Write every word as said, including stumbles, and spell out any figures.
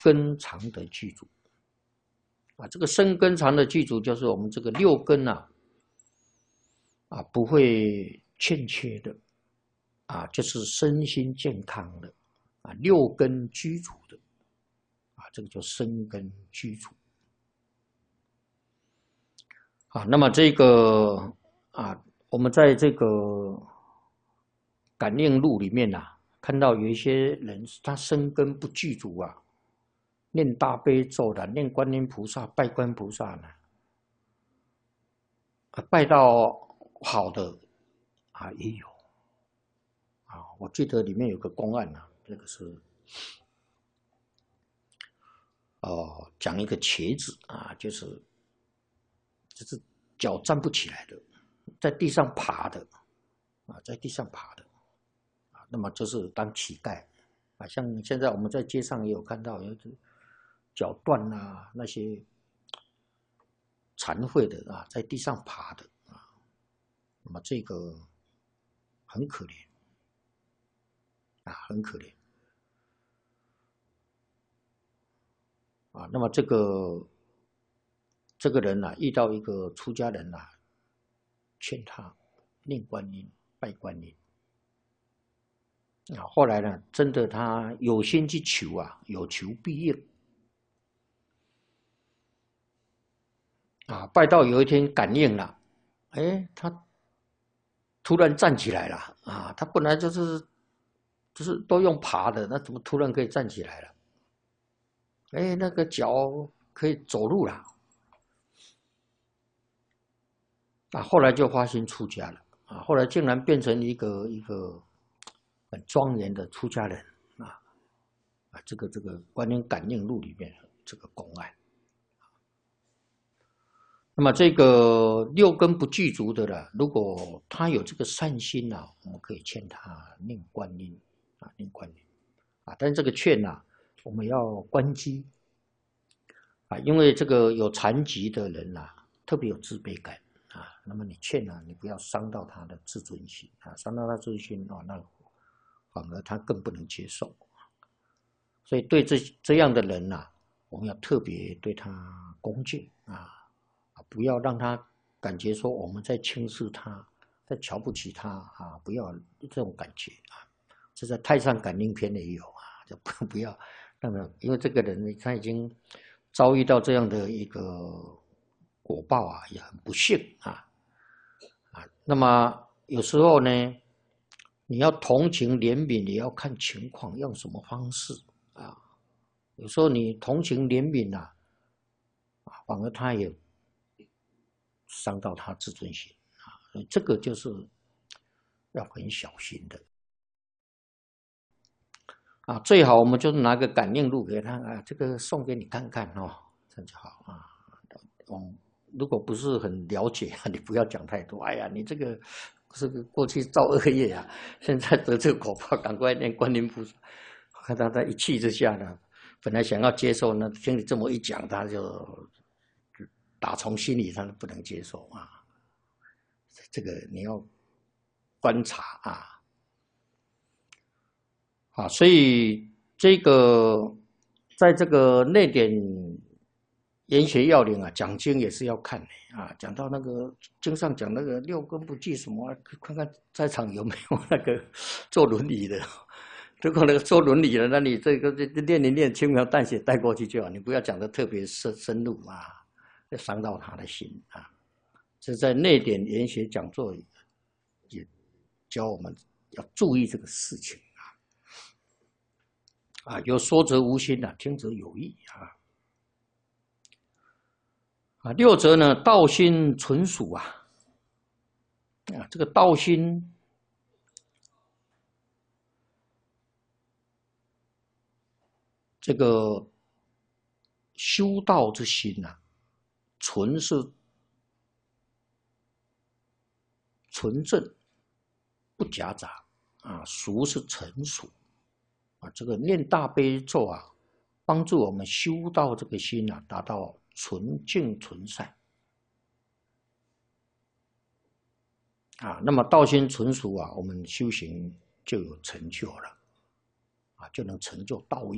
根长的具足啊。这个生根长的具足，就是我们这个六根啊啊不会欠缺的啊，就是身心健康的啊，六根具足的啊，这个叫生根具足啊。那么这个啊，我们在这个感应录里面啊，看到有一些人他生根不具足啊。念大悲咒的，念观音菩萨、拜观菩萨呢，拜到好的啊也有啊。我记得里面有个公案啊，这个是哦讲一个瘸子啊，就是就是脚站不起来的，在地上爬的啊，在地上爬的啊，那么就是当乞丐啊。像现在我们在街上也有看到有脚断啊，那些残废的啊，在地上爬的啊，那么这个很可怜啊，很可怜啊。那么这个这个人啊，遇到一个出家人啊，劝他念观音、拜观音啊。后来呢，真的他有心去求啊，有求必应。啊，拜到有一天感应了，哎，他突然站起来了啊！他本来就是就是都用爬的，那怎么突然可以站起来了？哎，那个脚可以走路了啊！后来就发心出家了啊！后来竟然变成一个一个很庄严的出家人啊！啊，这个这个《观音感应录》里面这个公案。那么这个六根不具足的了，如果他有这个善心啊，我们可以劝他念观音啊，念观音啊。但是这个劝啊，我们要关机啊，因为这个有残疾的人啊，特别有自卑感啊。那么你劝啊，你不要伤到他的自尊心啊，伤到他自尊心哦，那反而他更不能接受。所以对这这样的人啊，我们要特别对他恭敬啊。不要让他感觉说我们在轻视他，在瞧不起他啊！不要这种感觉啊！这在《太上感应篇》也有啊，就不不要让他，因为这个人他已经遭遇到这样的一个果报啊，也很不幸啊啊！那么有时候呢，你要同情怜悯，也要看情况，用什么方式啊？有时候你同情怜悯啊，啊，反而他也伤到他自尊心啊，这个就是要很小心的啊。最好我们就拿个感应录给他啊，这个送给你看看哦，这样就好啊。嗯，如果不是很了解啊，你不要讲太多。哎呀，你这个这个过去造恶业啊，现在得这个果报，赶快念观音菩萨。看他在一气之下呢，本来想要接受呢，听你这么一讲，他就打从心里他不能接受啊。这个你要观察啊，啊，所以这个在这个内典研学要领啊，讲经也是要看的啊。讲到那个经上讲那个六根不具什么，看看在场有没有那个做伦理的。如果那个做伦理的，那你这个练一练，轻描淡写带过去就好，你不要讲的特别深深入啊，会伤到他的心啊。这在内典研学讲座也教我们要注意这个事情啊！啊，有说则无心啊，听则有意啊！啊，六则呢，道心纯属啊，啊，这个道心这个修道之心啊，纯是纯正，不夹杂啊，俗是成熟啊。这个念大悲咒啊，帮助我们修道这个心啊，达到纯净纯善啊。那么道心纯熟啊，我们修行就有成就了啊，就能成就道业。